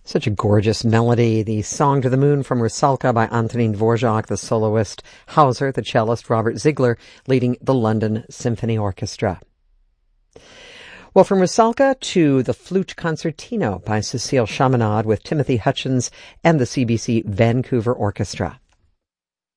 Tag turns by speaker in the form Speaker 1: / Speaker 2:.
Speaker 1: Such a gorgeous melody. The Song to the Moon from Rusalka by Antonín Dvořák, the soloist, Hauser, the cellist, Robert Ziegler, leading the London Symphony Orchestra. Well, from Rusalka to the Flute Concertino by Cécile Chaminade with Timothy Hutchins and the CBC Vancouver Orchestra.